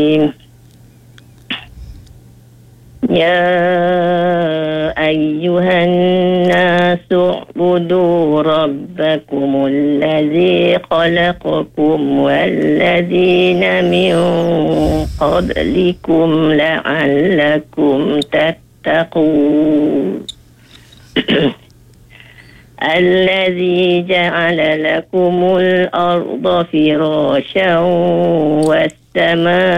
الرجيم. يا أيها الناس اعبدوا ربكم الذي خلقكم والذين من قبلكم لعلكم تتقون. الذي جعل لكم الأرض فراشا والسماء